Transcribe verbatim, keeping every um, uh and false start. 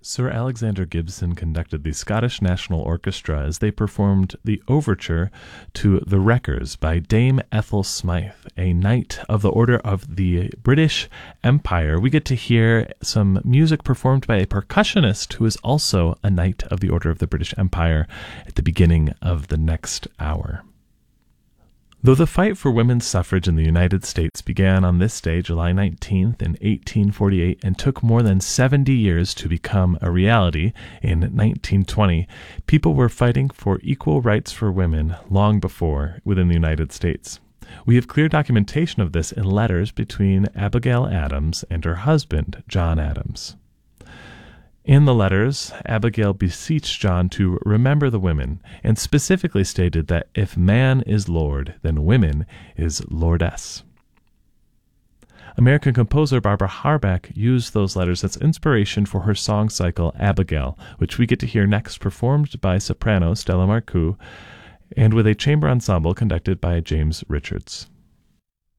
Sir Alexander Gibson conducted the Scottish National Orchestra as they performed the overture to The Wreckers by Dame Ethel Smythe, a Knight of the Order of the British Empire. We get to hear some music performed by a percussionist who is also a Knight of the Order of the British Empire at the beginning of the next hour. Though the fight for women's suffrage in the United States began on this day, July nineteenth, in eighteen forty-eight, and took more than seventy years to become a reality in nineteen twenty, people were fighting for equal rights for women long before within the United States. We have clear documentation of this in letters between Abigail Adams and her husband, John Adams. In the letters, Abigail beseeched John to remember the women, and specifically stated that if man is Lord, then women is Lordess. American composer Barbara Harbeck used those letters as inspiration for her song cycle Abigail, which we get to hear next performed by soprano Stella Marcoux, and with a chamber ensemble conducted by James Richards.